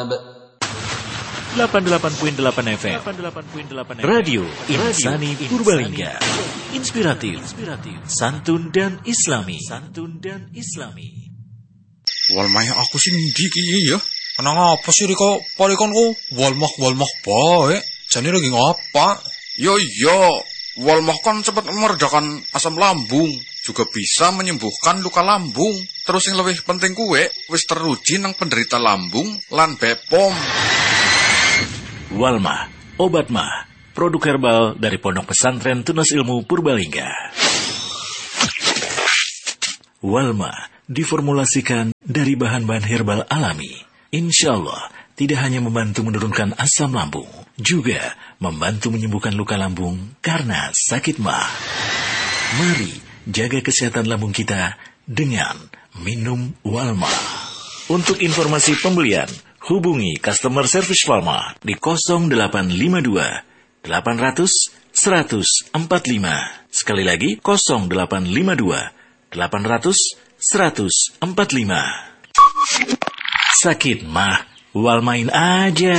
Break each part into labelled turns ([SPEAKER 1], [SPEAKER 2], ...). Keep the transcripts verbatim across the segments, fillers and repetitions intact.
[SPEAKER 1] delapan puluh delapan koma delapan F M Radio Insani Purbalingga. Inspiratif, santun dan islami. Santun dan islami.
[SPEAKER 2] Wal maya aku sih ndi ki ya? Kenang apa sih Riko? Parikon ku walmah walmah bae. Jane lagi ngapa? Yo yo, walmah kan cepat meredakan asam lambung, juga bisa menyembuhkan luka lambung. Terus yang lebih penting kuwe wis teruji nang penderita lambung lan Bepom.
[SPEAKER 1] Walmah, obat mah, produk herbal dari Pondok Pesantren Tunas Ilmu Purbalingga. Walmah diformulasikan dari bahan-bahan herbal alami. Insya Allah tidak hanya membantu menurunkan asam lambung, juga membantu menyembuhkan luka lambung karena sakit mah. Mari jaga kesehatan lambung kita dengan minum Walmah. Untuk informasi pembelian, hubungi customer service Walmah di nol delapan lima dua delapan nol nol satu nol empat lima. Sekali lagi nol delapan lima dua delapan nol nol satu nol empat lima. Sakit mah, Walmain aja.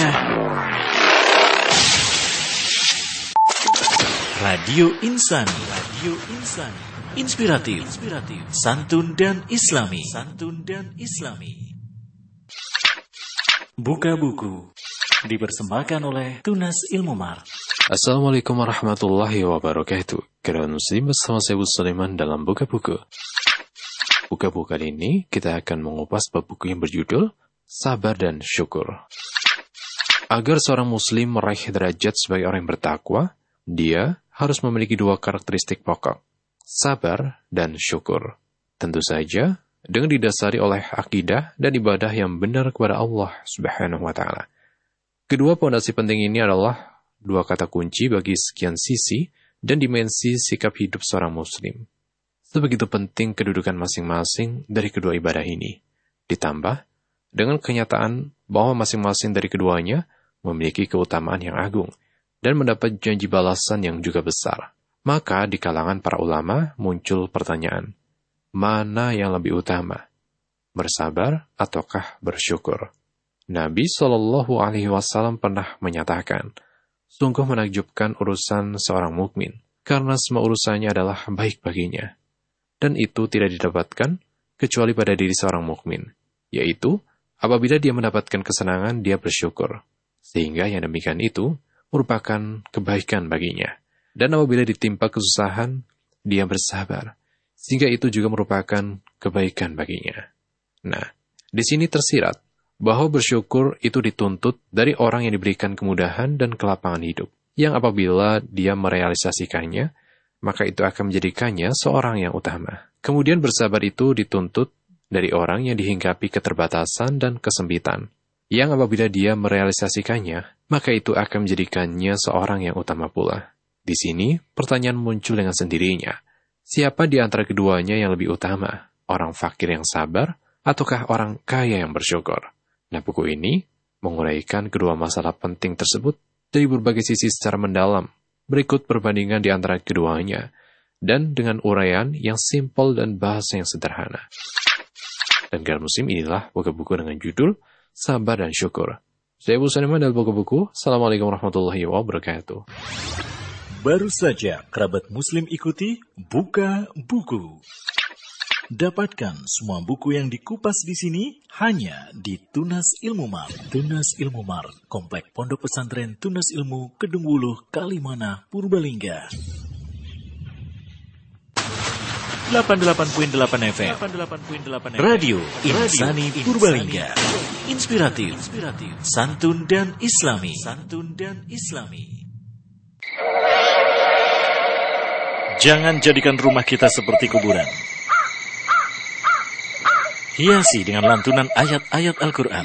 [SPEAKER 1] Radio Insani, Radio Insani. Inspiratif, inspiratif, santun dan islami. Santun dan islami. Buka buku dipersembahkan oleh Tunas Ilmu Mar.
[SPEAKER 3] Assalamualaikum warahmatullahi wabarakatuh. Kerawan muslim bersama saya Bu Sulaiman dalam Buka Buku. Buka buku kali ini kita akan mengupas bab buku yang berjudul Sabar dan Syukur. Agar seorang muslim meraih derajat sebagai orang yang bertakwa, dia harus memiliki dua karakteristik pokok, sabar dan syukur. Tentu saja dengan didasari oleh akidah dan ibadah yang benar kepada Allah Subhanahu wa taala. Kedua pondasi penting ini adalah dua kata kunci bagi sekian sisi dan dimensi sikap hidup seorang muslim. Sebegitu penting kedudukan masing-masing dari kedua ibadah ini. Ditambah dengan kenyataan bahwa masing-masing dari keduanya memiliki keutamaan yang agung dan mendapat janji balasan yang juga besar. Maka di kalangan para ulama muncul pertanyaan, mana yang lebih utama? Bersabar ataukah bersyukur? Nabi shallallahu alaihi wasallam pernah menyatakan, sungguh menakjubkan urusan seorang mukmin, karena semua urusannya adalah baik baginya. Dan itu tidak didapatkan kecuali pada diri seorang mukmin, yaitu apabila dia mendapatkan kesenangan, dia bersyukur, sehingga yang demikian itu merupakan kebaikan baginya. Dan apabila ditimpa kesusahan, dia bersabar, sehingga itu juga merupakan kebaikan baginya. Nah, di sini tersirat bahwa bersyukur itu dituntut dari orang yang diberikan kemudahan dan kelapangan hidup, yang apabila dia merealisasikannya, maka itu akan menjadikannya seorang yang utama. Kemudian bersabar itu dituntut dari orang yang dihinggapi keterbatasan dan kesempitan, yang apabila dia merealisasikannya, maka itu akan menjadikannya seorang yang utama pula. Di sini, pertanyaan muncul dengan sendirinya. Siapa di antara keduanya yang lebih utama? Orang fakir yang sabar, ataukah orang kaya yang bersyukur? Nah, buku ini menguraikan kedua masalah penting tersebut dari berbagai sisi secara mendalam. Berikut perbandingan di antara keduanya, dan dengan uraian yang simpel dan bahasa yang sederhana. Dan kerawan muslim, inilah buku-buku dengan judul Sabar dan Syukur. Saya Bu Sulaiman dari buku-buku. Assalamualaikum warahmatullahi wabarakatuh.
[SPEAKER 1] Baru saja kerabat muslim ikuti Buka Buku. Dapatkan semua buku yang dikupas di sini hanya di Tunas Ilmu Mar. Tunas Ilmu Mar, Komplek Pondok Pesantren Tunas Ilmu, Kedung Wuluh, Kalimana, Purbalingga. delapan puluh delapan koma delapan F M Radio Insani Purbalingga. Inspiratif, santun dan islami. Santun dan islami. Jangan jadikan rumah kita seperti kuburan. Hiasi dengan lantunan ayat-ayat Al-Quran.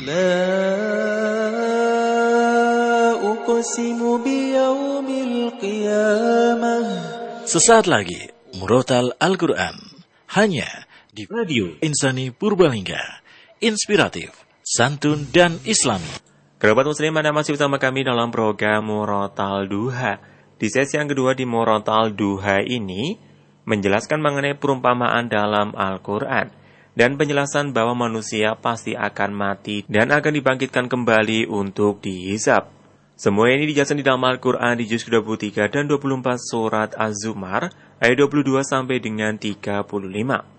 [SPEAKER 1] Sesaat lagi, Murotal Al-Quran. Hanya di Radio Insani Purbalingga. Inspiratif, santun dan islami.
[SPEAKER 4] Kerabat muslim, Anda masih bersama kami dalam program Murotal Duha. Di sesi yang kedua di Murotal Duha ini menjelaskan mengenai perumpamaan dalam Al-Quran. dan penjelasan bahwa manusia pasti akan mati dan akan dibangkitkan kembali untuk dihisab. Semua ini dijelaskan di dalam Al-Quran di juz dua puluh tiga dan dua puluh empat surat Az-Zumar ayat dua puluh dua sampai dengan tiga puluh lima.